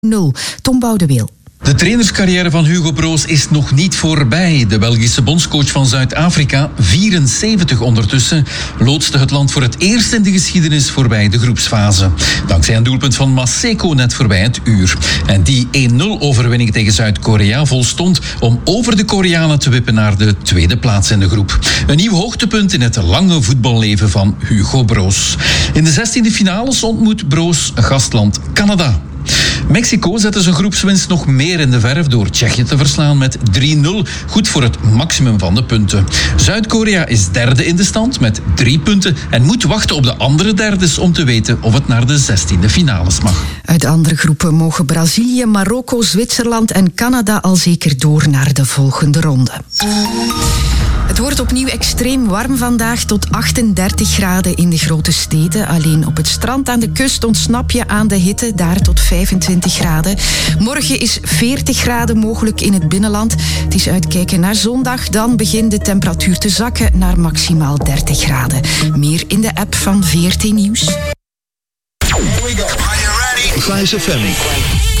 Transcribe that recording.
0. Tom Boudeweel. De trainerscarrière van Hugo Broos is nog niet voorbij. De Belgische bondscoach van Zuid-Afrika, 74 ondertussen, loodste het land voor het eerst in de geschiedenis voorbij de groepsfase. Dankzij een doelpunt van Maseko net voorbij het uur. En die 1-0-overwinning tegen Zuid-Korea volstond om over de Koreanen te wippen naar de tweede plaats in de groep. Een nieuw hoogtepunt in het lange voetballeven van Hugo Broos. In de 16e finales ontmoet Broos gastland Canada. Mexico zette zijn groepswinst nog meer in de verf door Tsjechië te verslaan met 3-0, goed voor het maximum van de punten. Zuid-Korea is derde in de stand met 3 punten en moet wachten op de andere derdes om te weten of het naar de 16e finales mag. Uit de andere groepen mogen Brazilië, Marokko, Zwitserland en Canada al zeker door naar de volgende ronde. Het wordt opnieuw extreem warm vandaag, tot 38 graden in de grote steden. Alleen op het strand aan de kust ontsnap je aan de hitte, daar tot 25 graden. Morgen is 40 graden mogelijk in het binnenland. Het is uitkijken naar zondag, dan begint de temperatuur te zakken naar maximaal 30 graden. Meer in de app van VRT Nieuws. Here we go. Are you ready? Vice FM.